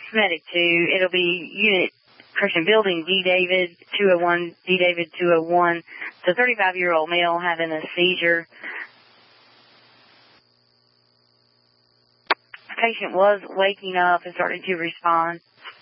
Medic 2. It'll be Unit Christian Building, D. David 201, D. David 201. It's a 35-year-old male having a seizure. The patient was waking up and starting to respond.